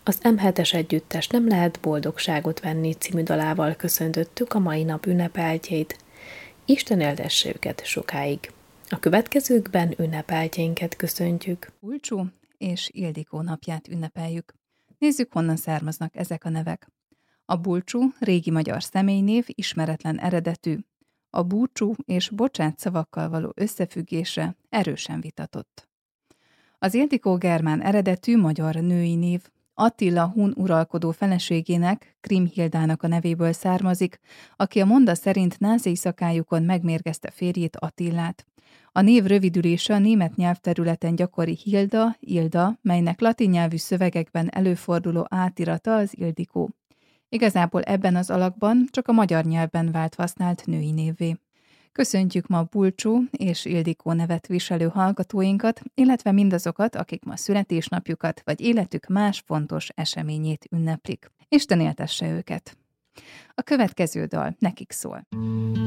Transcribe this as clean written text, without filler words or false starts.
Az M7-es együttes Nem lehet boldogságot venni című dalával köszöntöttük a mai nap ünnepeltjeit. Isten éltesse őket sokáig. A következőkben ünnepeltjénket köszöntjük. Bulcsú és Ildikó napját ünnepeljük. Nézzük, honnan származnak ezek a nevek. A Bulcsú régi magyar személynév, ismeretlen eredetű. A búcsú és bocsát szavakkal való összefüggése erősen vitatott. Az Ildikó germán eredetű magyar női név. Attila hun uralkodó feleségének, Krimhildának a nevéből származik, aki a monda szerint nászéjszakájukon megmérgezte férjét, Attillát. A név rövidülése a német nyelvterületen gyakori Hilda, Ilda, melynek latin nyelvű szövegekben előforduló átirata az Ildikó. Igazából ebben az alakban csak a magyar nyelvben vált használt női névvé. Köszöntjük ma Bulcsú és Ildikó nevet viselő hallgatóinkat, illetve mindazokat, akik ma születésnapjukat vagy életük más fontos eseményét ünneplik. Isten éltesse őket! A következő dal nekik szól.